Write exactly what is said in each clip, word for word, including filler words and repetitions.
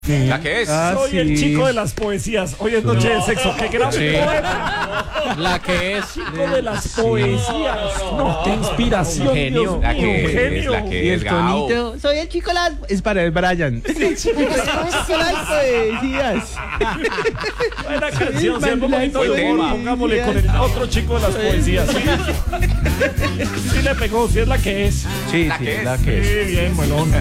¿La que es? Ah, Soy sí. el chico de las poesías. Hoy es noche de sexo. ¡Qué gran Sí. poeta! La que es. Chico de las poesías. No, qué inspiración. Un genio. Dios La mío, que un es, genio. la que Y es, el Gao. tonito. Soy el chico de las. Es para el Brian. El chico de las poesías. Buena canción. Sí, Se man, bonito la el humor. poesía. Pongámosle con el otro chico de las poesías. Sí, sí le pegó. Sí es la que es. Sí, La sí, que es. la que es. Sí, bien, melón.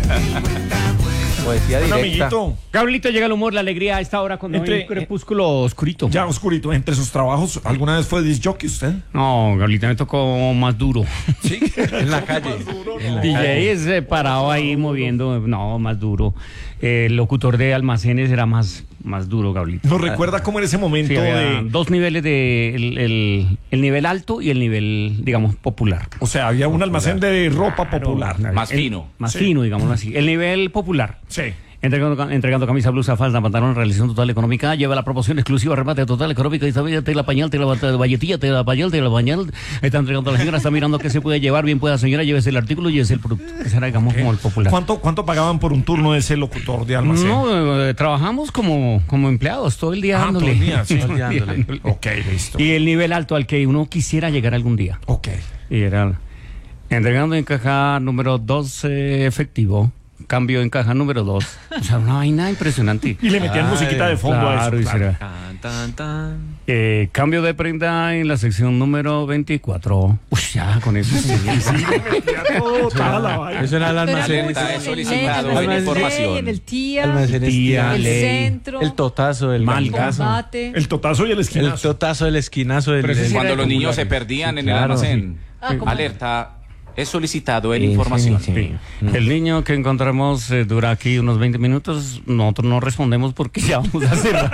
Poesía Un directa. amiguito. Gabrielito, llega el humor, la alegría a esta hora cuando Entre- hay un crepúsculo oscurito. Ya oscurito. Entre sus trabajos, ¿alguna vez fue disc jockey usted? No, Gabrielito me tocó más duro. Sí. En la calle. En la D J calle. es eh, parado ahí moviendo, no, más duro. Eh, el locutor de almacenes era más, más duro, Gabrielito. ¿Nos recuerda cómo en ese momento Sí, había de... dos niveles de el, el- el nivel alto y el nivel, digamos, popular. O sea, había un almacén de ropa popular. Más El- fino. Más Sí. fino, digámoslo así. El nivel popular. Sí. Entregando, entregando camisa, blusa, falda, pantalón, realización total económica, lleva la promoción exclusiva, remate total económica, y sabe, te la pañal, te la valletilla, te la pañal, te la pañal, está entregando a la señora, está mirando qué se puede llevar, bien pueda señora, llévese el artículo, llévese el producto, que será, digamos, como el popular. ¿Cuánto, ¿Cuánto pagaban por un turno de ese locutor de almacén? No, eh, trabajamos como, como empleados, todo el día Ah, dándole. todo el día, sí. Todo el día Dándole. dándole. Ok, listo. Y el nivel alto al que uno quisiera llegar algún día. Ok. Y era entregando en caja número dos eh, efectivo, cambio en caja número dos. O sea, una vaina impresionante. Y le metían Ay, musiquita de fondo Claro, a y eso. Claro. será. Tan, tan, tan. Eh, cambio de prenda en la sección número veinticuatro. Uy, ya, con eso. sí. Metía todo, toda la vaina. Eso era el Pero almacén. Está en solicitado el en en información. En el tía, Almacén Tía, el ley. centro, El totazo, el Mal gangazo. combate. El totazo y el El esquinazo. totazo, el esquinazo. El, Pero ese el- sí era Cuando los de niños se populares. perdían en Sí, el claro, almacén. Ah, ¿cómo? Alerta. Es solicitado en Sí, información. sí, sí. El niño que encontramos eh, dura aquí unos veinte minutos. Nosotros no respondemos porque ya vamos a cerrar.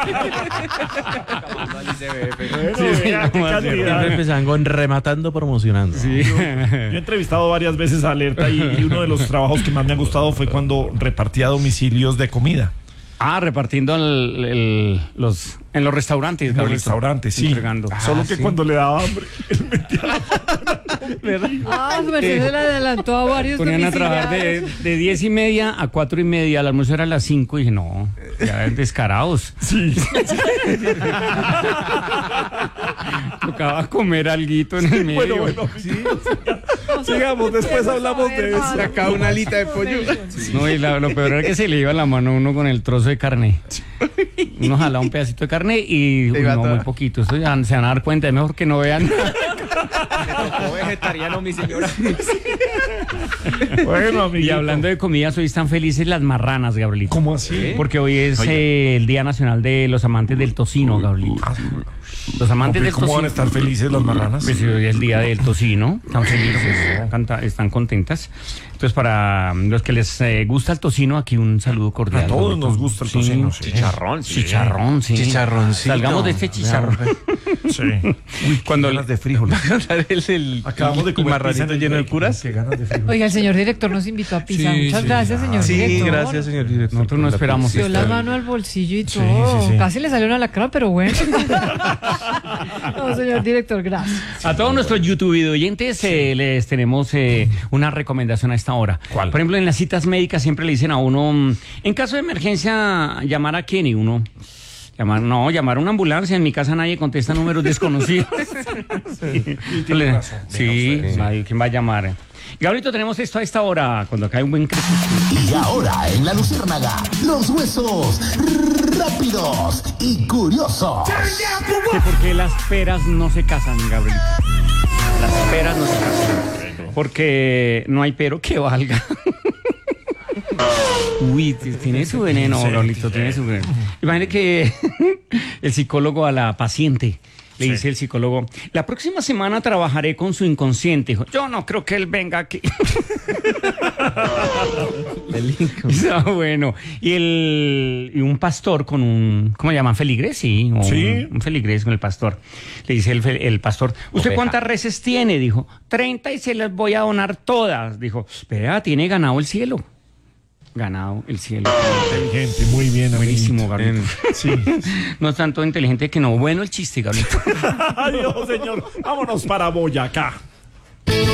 Bueno, Sí, vea, qué vamos a hacer. Siempre cantidad. empezaban con rematando, promocionando. Sí. Yo he entrevistado varias veces a Alerta y, y uno de los trabajos que más me ha gustado fue cuando repartía domicilios de comida. Ah, repartiendo el- el- los, en los restaurantes. En los Gabrielito. restaurantes, sí. Entregando. Solo que sí. cuando le daba hambre, él metía la Ah, su merced se le adelantó a varios Ponían a trabajar de, domiciliarios. de diez y media a cuatro y media. El almuerzo era a las cinco y dije, no, ya descarados. Sí. Tocaba comer alguito en el medio. Bueno, bueno. Sigamos, después hablamos de eso. Sacaba una alita de pollo. No, y la- lo peor era que se le iba la mano a uno con el trozo de carne. Uno jalaba un pedacito de carne y Te uy, iba no, toda. muy poquito. Eso ya se van a dar cuenta, es mejor que no vean. vegetariano, mi señora. Bueno, amiguito. Y hablando de comidas, hoy están felices las marranas, Gabrielito. ¿Cómo así? Porque hoy es eh, el Día Nacional de los Amantes del Tocino, Gabrielito. Los amantes del ¿Cómo van a tocino. estar felices las marranas? Pues hoy es el día del tocino, están felices, canta- están contentas. Entonces, para los que les eh, gusta el tocino, aquí un saludo cordial. A todos Gabrielito. nos gusta el tocino, sí. Chicharrón, sí. Chicharrón, sí. Chicharroncito. Salgamos de este chicharrón. Sí. Cuando las de frijol. el, el, Acabamos de el comer marranito pizza en el lleno de break. curas. Qué ganas de frijol. Oiga, el señor director nos invitó a pizza. Sí, Muchas sí. gracias, señor Sí, director. gracias, señor director. Nosotros no esperamos Dio la esto. mano al bolsillo y Sí, todo. sí, sí. Casi le salió una lacra, pero bueno. No, señor director, gracias. A todos nuestros YouTube oyentes eh, les tenemos eh, una recomendación a esta hora. ¿Cuál? Por ejemplo, en las citas médicas siempre le dicen a uno, mm, en caso de emergencia, llamar a quién y uno. Llamar, no, llamar a una ambulancia. En mi casa nadie contesta números desconocidos. Sí, tiene razón. sí, Venga usted, nadie- ¿quién va a llamar? Gabrielito, tenemos esto a esta hora, cuando cae un buen crepúsculo. Y ahora en la Luciérnaga, los huesos rápidos y curiosos. Que por qué las peras no se casan, Gabrielito. Las peras no se casan. Porque no hay pero que valga. Uy, t- tiene su veneno, Sí, Gabrielito, tiene su veneno. Imagine que el psicólogo a la paciente le dice el psicólogo, la próxima semana trabajaré con su inconsciente. Dijo, yo no creo que él venga aquí. Está bueno. Y el y un pastor con un, ¿cómo se llaman? ¿Feligrés? Sí. o Sí. Un, un feligrés con el pastor. Le dice el, fe- el pastor, ¿usted Oveja. cuántas reses tiene? Dijo, treinta y se las voy a donar todas. Dijo, vea, tiene ganado el cielo. Ganado el cielo. Inteligente, muy bien, Buenísimo, amiguito. Gabriel. Sí. No es tanto inteligente que no. Bueno el chiste, Gabriel. Adiós, señor. Vámonos para Boyacá.